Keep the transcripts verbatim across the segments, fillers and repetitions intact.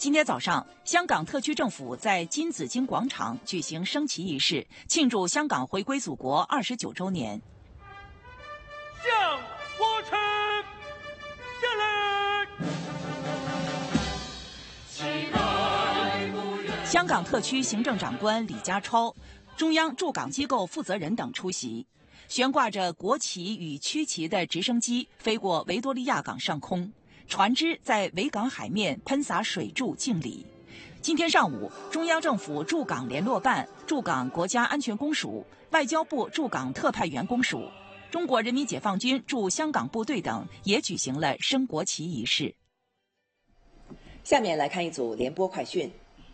今天早上，香港特区政府在金紫荆广场举行升旗仪式，庆祝香港回归祖国二十九周年。 向我臣下来。香港特区行政长官李家超、中央驻港机构负责人等出席。悬挂着国旗与区旗的直升机飞过维多利亚港上空。船只在维港海面喷洒水柱敬礼。今天上午，中央政府驻港联络办、驻港国家安全公署、外交部驻港特派员公署、中国人民解放军驻香港部队等也举行了升国旗仪式。 下面来看一组联播快讯。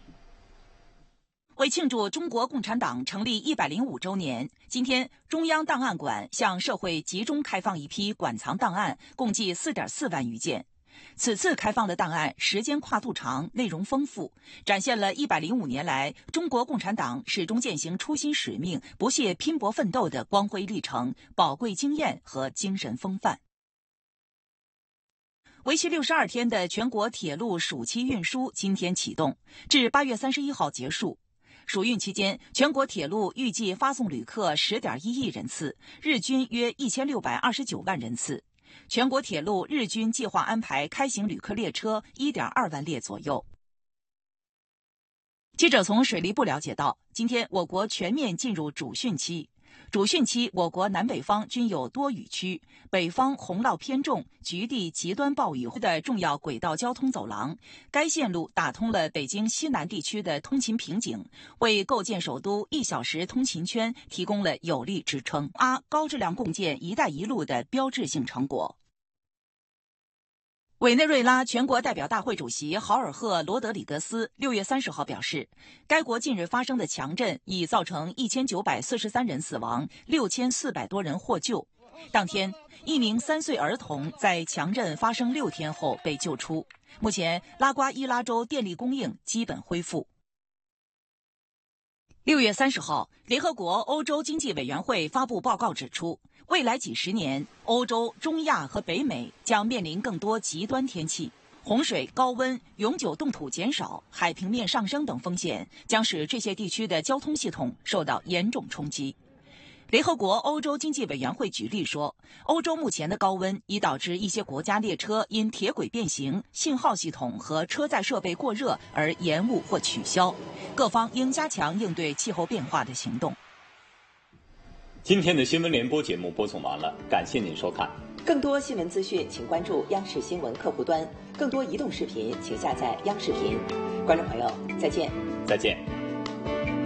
为庆祝中国共产党成立一百零五周年，今天中央档案馆向社会集中开放一批馆藏档案，共计 四点四万余件。此次开放的档案时间跨度长，内容丰富，展现了一百零五年来中国共产党始终践行初心使命、不懈拼搏奋斗的光辉历程、宝贵经验和精神风范。为期六十二天的全国铁路暑期运输今天启动，至八月三十一号结束。暑运期间，全国铁路预计发送旅客 十点一亿人次，日均约一千六百二十九万人次。全国铁路日均计划安排开行旅客列车 一点二万列左右。记者从水利部了解到，今天我国全面进入主汛期。主汛期，我国南北方均有多雨区，北方洪涝偏重、局地极端暴雨的重要轨道交通走廊。该线路打通了北京西南地区的通勤瓶颈，为构建首都一小时通勤圈提供了有力支撑，啊，高质量共建“一带一路”的标志性成果。委内瑞拉全国代表大会主席豪尔赫·罗德里格斯六月三十号表示，该国近日发生的强震已造成一千九百四十三人死亡，六千四百多人获救。当天，一名三岁儿童在强震发生六天后被救出。目前，拉瓜伊拉州电力供应基本恢复。六月三十号，联合国欧洲经济委员会发布报告指出，未来几十年，欧洲、中亚和北美将面临更多极端天气，洪水、高温、永久冻土减少、海平面上升等风险，将使这些地区的交通系统受到严重冲击。联合国欧洲经济委员会举例说，欧洲目前的高温已导致一些国家列车因铁轨变形、信号系统和车载设备过热而延误或取消，各方应加强应对气候变化的行动。 今天的新闻联播节目播送完了，感谢您收看。 更多新闻资讯，请关注央视新闻客户端；更多移动视频，请下载央视频。观众朋友，再见。 再见。